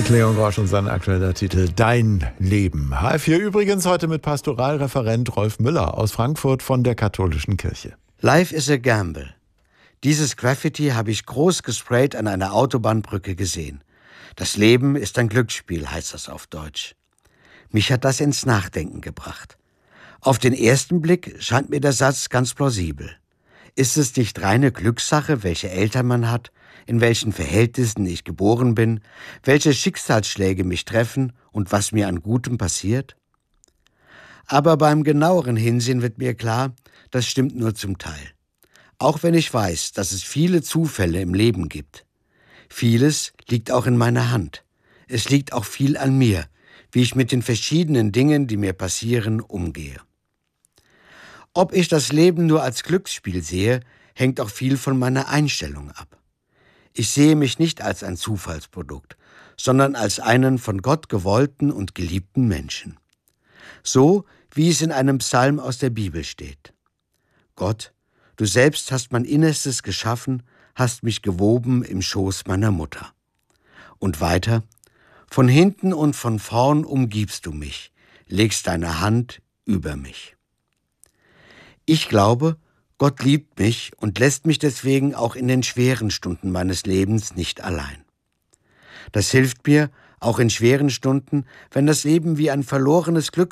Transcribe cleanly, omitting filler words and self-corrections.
Frank Leon Grosch und sein aktueller Titel Dein Leben. H4 übrigens heute mit Pastoralreferent Rolf Müller aus Frankfurt von der Katholischen Kirche. Life is a gamble. Dieses Graffiti habe ich groß gesprayt an einer Autobahnbrücke gesehen. Das Leben ist ein Glücksspiel, heißt das auf Deutsch. Mich hat das ins Nachdenken gebracht. Auf den ersten Blick scheint mir der Satz ganz plausibel. Ist es nicht reine Glückssache, welche Eltern man hat, in welchen Verhältnissen ich geboren bin, welche Schicksalsschläge mich treffen und was mir an Gutem passiert? Aber beim genaueren Hinsehen wird mir klar, das stimmt nur zum Teil. Auch wenn ich weiß, dass es viele Zufälle im Leben gibt. Vieles liegt auch in meiner Hand. Es liegt auch viel an mir, wie ich mit den verschiedenen Dingen, die mir passieren, umgehe. Ob ich das Leben nur als Glücksspiel sehe, hängt auch viel von meiner Einstellung ab. Ich sehe mich nicht als ein Zufallsprodukt, sondern als einen von Gott gewollten und geliebten Menschen. So, wie es in einem Psalm aus der Bibel steht. Gott, du selbst hast mein Innerstes geschaffen, hast mich gewoben im Schoß meiner Mutter. Und weiter, von hinten und von vorn umgibst du mich, legst deine Hand über mich. Ich glaube, Gott liebt mich und lässt mich deswegen auch in den schweren Stunden meines Lebens nicht allein. Das hilft mir, auch in schweren Stunden, wenn das Leben wie ein verlorenes Glück